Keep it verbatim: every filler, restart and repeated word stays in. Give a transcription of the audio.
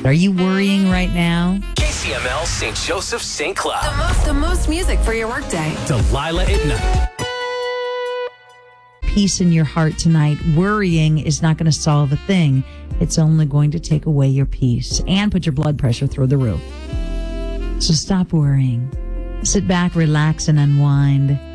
Are you worrying right now? K C M L Saint Joseph Saint Cloud. The most, the most music for your workday. Delilah at night. Peace in your heart tonight. Worrying is not going to solve a thing. It's only going to take away your peace and put your blood pressure through the roof. So stop worrying. Sit back, relax, and unwind.